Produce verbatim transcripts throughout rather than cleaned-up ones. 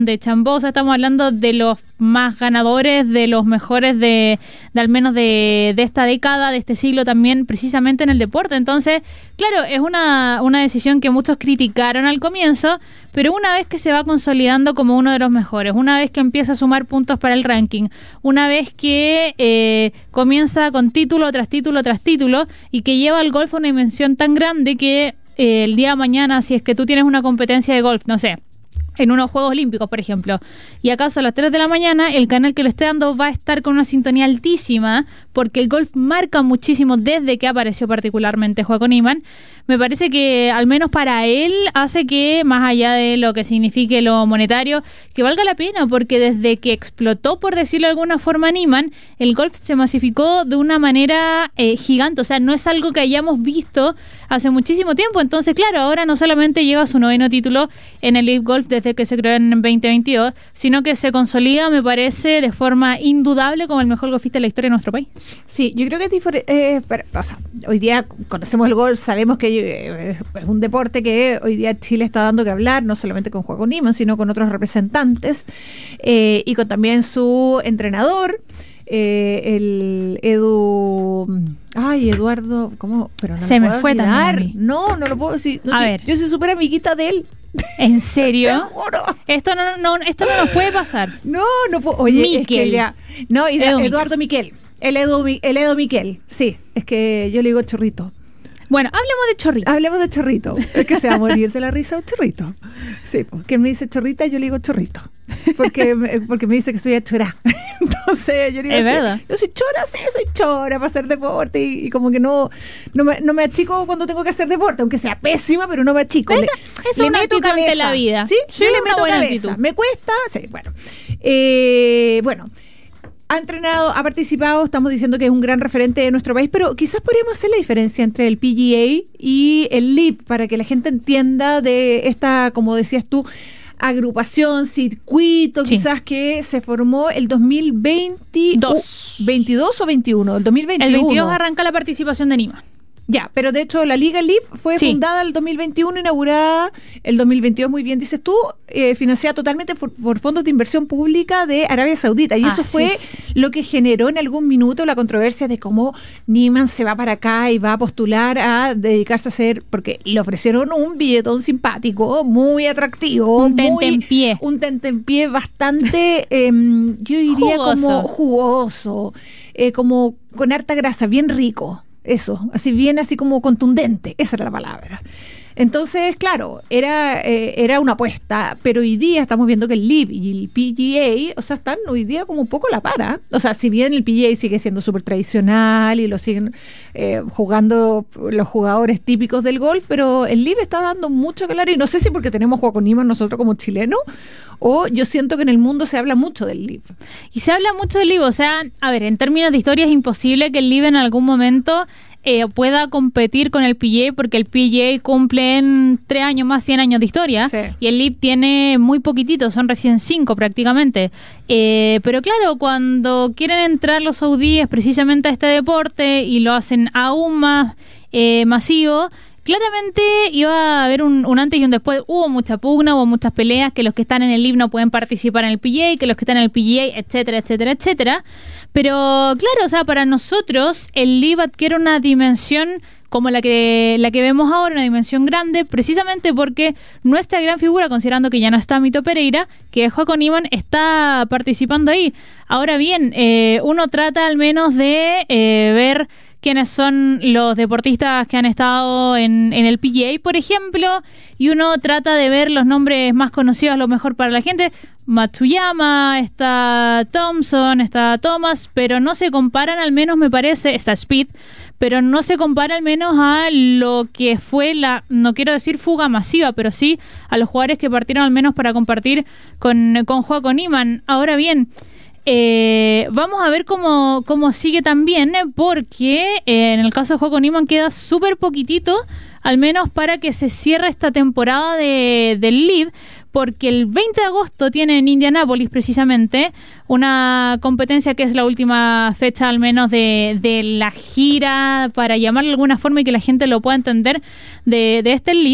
de Chambó, o sea, estamos hablando de los más ganadores, de los mejores de, de al menos de, de esta década, de este siglo también, precisamente en el deporte. Entonces, claro, es una, una decisión que muchos criticaron al comienzo, pero una vez que se va consolidando como uno de los mejores, una vez que empieza a sumar puntos para el ranking, una vez que eh, comienza con título tras título tras título y que lleva el golf a una dimensión tan grande que eh, el día de mañana, si es que tú tienes una competencia de golf, no sé, en unos Juegos Olímpicos, por ejemplo, y acaso a las tres de la mañana, el canal que lo esté dando va a estar con una sintonía altísima, porque el golf marca muchísimo desde que apareció particularmente Joaquín Niemann. Me parece que, al menos para él, hace que, más allá de lo que signifique lo monetario, que valga la pena, porque desde que explotó, por decirlo de alguna forma, Niemann, el golf se masificó de una manera eh, gigante. O sea, no es algo que hayamos visto hace muchísimo tiempo. Entonces, claro, ahora no solamente lleva su noveno título en el Live Golf desde que se creó en veinte veintidós, sino que se consolida, me parece, de forma indudable como el mejor golfista de la historia de nuestro país. Sí, yo creo que es diferente. Eh, pero, o sea, hoy día conocemos el golf, sabemos que eh, es un deporte que hoy día Chile está dando que hablar, no solamente con Joaquín Niemann, sino con otros representantes eh, y con también su entrenador. Eh, el Edu, ay, Eduardo, ¿cómo? Pero no se me fue olvidar. también. No, no lo puedo decir. No, a yo, ver, yo soy súper amiguita de él. ¿En serio? Te juro. Esto no, no, esto no nos puede pasar. No, no puedo. Oye, Miquel. es que ya. No, y de, Edu Eduardo Miquel. El Edu, el Edu Miquel. Sí, es que yo le digo Chorrito. Bueno, hablemos de Chorrito. Hablemos de Chorrito. Es que se va a morir de la risa un Chorrito. Sí, porque me dice Chorrita, yo le digo Chorrito. Porque, porque me dice que soy achorá. Entonces yo le digo, es verdad. Yo soy chora, sí, soy chora para hacer deporte. Y, y como que no, no, me, no me achico cuando tengo que hacer deporte, aunque sea pésima, pero no me achico. Le, es le una meto actitud ante la vida. Sí, sí, yo le meto cabeza. Actitud. Me cuesta, sí, bueno. Eh, bueno. Ha entrenado, ha participado, estamos diciendo que es un gran referente de nuestro país, pero quizás podríamos hacer la diferencia entre el P G A y el L I V para que la gente entienda de esta, como decías tú, agrupación, circuito, sí, quizás que se formó el dos mil veintidós. ¿veintidós o veintiuno? El dos mil veintiuno. El veintidós arranca la participación de Niemann. Ya, pero de hecho la Liga L I V fue sí. fundada el dos mil veintiuno, inaugurada el dos mil veintidós, muy bien dices tú, eh, financiada totalmente por, por fondos de inversión pública de Arabia Saudita. Y ah, eso fue sí. lo que generó en algún minuto la controversia de cómo Niemann se va para acá y va a postular a dedicarse a hacer, porque le ofrecieron un billetón simpático, muy atractivo. Un tentempié. Un tentempié bastante, eh, yo diría jugoso. como jugoso, eh, como con harta grasa, bien rico. Eso, así bien, así como contundente, esa era la palabra. Entonces, claro, era eh, era una apuesta, pero hoy día estamos viendo que el L I V y el P G A, o sea, están hoy día como un poco a la para. O sea, si bien el P G A sigue siendo súper tradicional y lo siguen eh, jugando los jugadores típicos del golf, pero el L I V está dando mucho que hablar, y no sé si porque tenemos Joaquín Niemann nosotros como chilenos, o yo siento que en el mundo se habla mucho del L I V. Y se habla mucho del L I V, o sea, a ver, en términos de historia es imposible que el L I V en algún momento Eh, pueda competir con el P G A, porque el P G A cumple en tres años más cien años de historia, sí, y el L I V tiene muy poquitito, son recién cinco prácticamente. Eh, pero claro, cuando quieren entrar los saudíes precisamente a este deporte y lo hacen aún más eh, masivo, claramente iba a haber un, un antes y un después. Hubo mucha pugna, hubo muchas peleas, que los que están en el L I V no pueden participar en el P G A, que los que están en el P G A, etcétera, etcétera, etcétera. Pero claro, o sea, para nosotros el L I V adquiere una dimensión como la que la que vemos ahora, una dimensión grande, precisamente porque nuestra gran figura, considerando que ya no está Mito Pereira, que es Joaquín Niemann, está participando ahí. Ahora bien, eh, uno trata al menos de eh, ver quiénes son los deportistas que han estado en, en el P G A, por ejemplo, y uno trata de ver los nombres más conocidos, lo mejor para la gente. Matsuyama, está Thompson, está Thomas, pero no se comparan, al menos me parece, está Speed, pero no se compara al menos a lo que fue la, no quiero decir fuga masiva, pero sí a los jugadores que partieron al menos para compartir con, con Joaquín Niemann. Ahora bien, Eh, vamos a ver cómo, cómo sigue también, porque eh, en el caso de Joaquín Niemann queda súper poquitito, al menos para que se cierre esta temporada de, del L I V, porque el veinte de agosto tiene en Indianápolis precisamente una competencia que es la última fecha al menos de, de la gira, para llamarlo de alguna forma y que la gente lo pueda entender, de, de este L I V.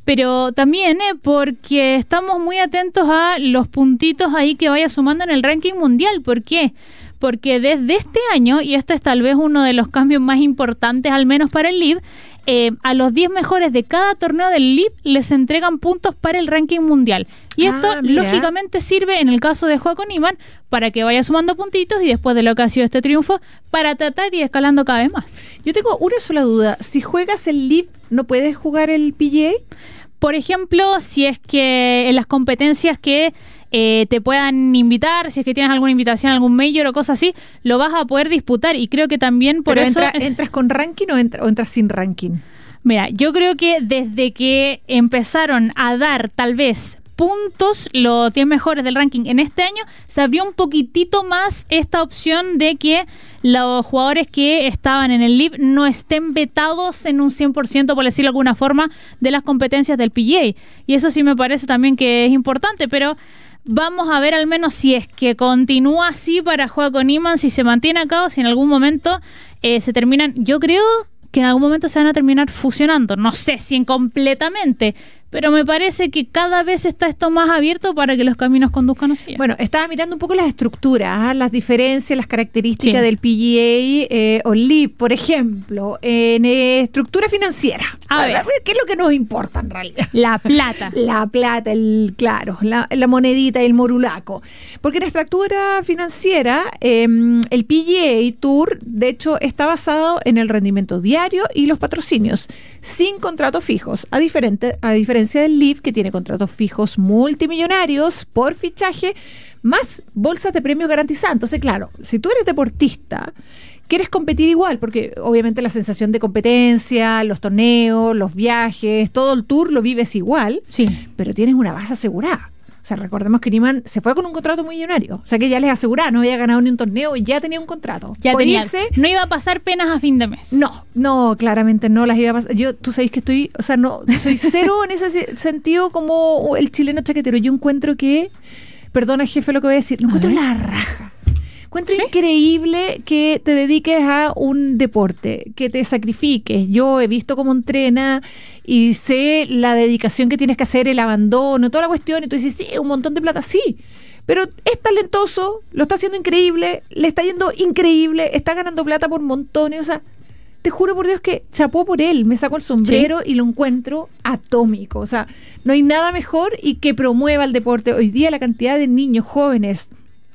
pero también eh, porque estamos muy atentos a los puntitos ahí que vaya sumando en el ranking mundial. ¿Por qué? Porque desde este año, y este es tal vez uno de los cambios más importantes, al menos para el L I V, eh, a los diez mejores de cada torneo del L I V les entregan puntos para el ranking mundial. Y esto, ah, lógicamente, sirve, en el caso de Joaco Niemann, para que vaya sumando puntitos y después de lo que ha sido este triunfo, para tratar de ir escalando cada vez más. Yo tengo una sola duda. Si juegas el L I V, ¿no puedes jugar el P G A? Por ejemplo, si es que en las competencias que eh, te puedan invitar, si es que tienes alguna invitación a algún major o cosas así, lo vas a poder disputar, y creo que también por Pero eso... Entra, ¿Entras con ranking o, entra, o entras sin ranking? Mira, yo creo que desde que empezaron a dar tal vez puntos los diez mejores del ranking en este año, se abrió un poquitito más esta opción de que los jugadores que estaban en el L I V no estén vetados en un cien por ciento, por decirlo de alguna forma, de las competencias del P G A. Y eso sí me parece también que es importante, pero vamos a ver al menos si es que continúa así para Joaco Niemann, si se mantiene acá o si en algún momento eh, se terminan. Yo creo que en algún momento se van a terminar fusionando. No sé si en completamente, pero me parece que cada vez está esto más abierto para que los caminos conduzcan hacia allá. Bueno, estaba mirando un poco las estructuras, ¿eh? Las diferencias, las características sí. del P G A eh, o L I V, por ejemplo, en eh, estructura financiera. A, a ver, ver, ¿qué es lo que nos importa en realidad? La plata. La plata, el claro, la, la monedita y el morulaco. Porque en la estructura financiera, eh, el P G A Tour, de hecho, está basado en el rendimiento diario y los patrocinios, sin contratos fijos, a diferente, a diferencia del L I V, que tiene contratos fijos multimillonarios por fichaje, más bolsas de premios garantizadas. Entonces, claro, si tú eres deportista, quieres competir igual, porque obviamente la sensación de competencia, los torneos, los viajes, todo el tour lo vives igual, sí. pero tienes una base asegurada. O sea, recordemos que Niemann se fue con un contrato millonario. O sea, que ya les aseguraba, no había ganado ni un torneo y ya tenía un contrato. Ya tenía. Irse, no iba a pasar penas a fin de mes. No, no, claramente no las iba a pasar. Yo, tú sabéis que estoy, o sea, no, soy cero en ese sentido como el chileno chaquetero. Yo encuentro que, perdona jefe lo que voy a decir, no encuentro la raja. Encuentro ¿Sí? increíble que te dediques a un deporte, que te sacrifiques. Yo he visto cómo entrena y sé la dedicación que tienes que hacer, el abandono, toda la cuestión. Y tú dices, sí, un montón de plata, sí. Pero es talentoso, lo está haciendo increíble, le está yendo increíble, está ganando plata por montones. O sea, te juro por Dios que chapó por él. Me saco el sombrero ¿Sí? y lo encuentro atómico. O sea, no hay nada mejor y que promueva el deporte. Hoy día la cantidad de niños jóvenes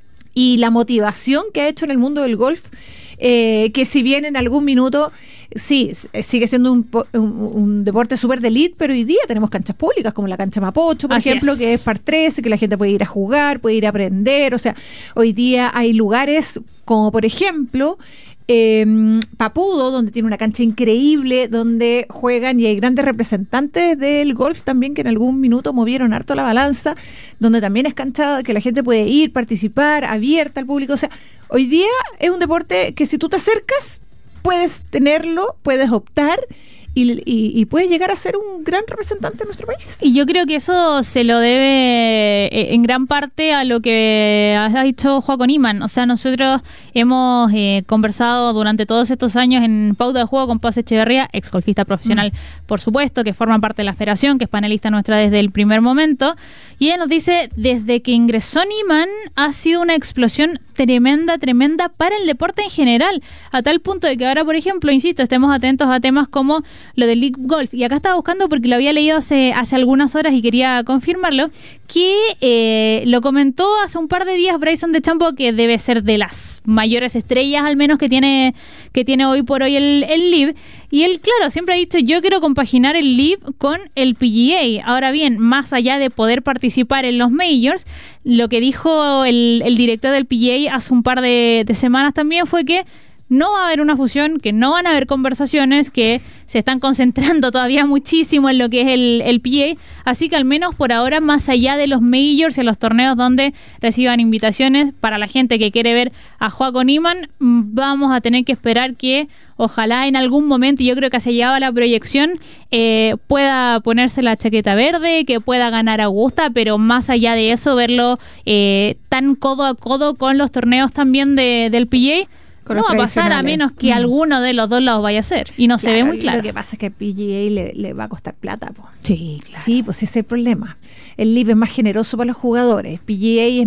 y la motivación que ha hecho en el mundo del golf, eh, que si bien en algún minuto, sí, sigue siendo un, un, un deporte súper de elite, pero hoy día tenemos canchas públicas, como la cancha Mapocho, por Así ejemplo, es. que es par trece, que la gente puede ir a jugar, puede ir a aprender. O sea, hoy día hay lugares como, por ejemplo, Eh, Papudo, donde tiene una cancha increíble, donde juegan y hay grandes representantes del golf también que en algún minuto movieron harto la balanza, donde también es cancha que la gente puede ir, participar, abierta al público. O sea, hoy día es un deporte que si tú te acercas, puedes tenerlo, puedes optar y, y, y puedes llegar a ser un gran representante de nuestro país. Y yo creo que eso se lo debe en gran parte a lo que ha dicho Joaco Niemann. O sea, nosotros hemos eh, conversado durante todos estos años en Pauta de Juego con Paz Echeverría, ex golfista profesional, mm. por supuesto, que forma parte de la federación, que es panelista nuestra desde el primer momento. Y ella nos dice, desde que ingresó Niemann ha sido una explosión tremenda, tremenda para el deporte en general, a tal punto de que ahora, por ejemplo, insisto, estemos atentos a temas como lo del League Golf. Y acá estaba buscando porque lo había leído hace, hace algunas horas y quería confirmarlo, que eh, lo comentó hace un par de días Bryson DeChambeau, que debe ser de las mayores estrellas al menos que tiene, que tiene hoy por hoy el, el L I V. Y él, claro, siempre ha dicho, yo quiero compaginar el L I V con el P G A. Ahora bien, más allá de poder participar en los majors, lo que dijo el, el director del P G A hace un par de, de semanas también fue que no va a haber una fusión, que no van a haber conversaciones, que se están concentrando todavía muchísimo en lo que es el, el P G A, así que al menos por ahora, más allá de los majors y los torneos donde reciban invitaciones, para la gente que quiere ver a Joaco Niemann, vamos a tener que esperar que ojalá en algún momento, y yo creo que hacia allá va la proyección, eh, pueda ponerse la chaqueta verde, que pueda ganar Augusta, pero más allá de eso, verlo eh, tan codo a codo con los torneos también de, del P G A, no va a pasar a menos que mm. alguno de los dos lados vaya a ser. Y no claro, se ve muy claro. Lo que pasa es que a P G A le, le va a costar plata. Po. Sí, claro. Sí, pues ese es el problema. El L I V es más generoso para los jugadores. P G A es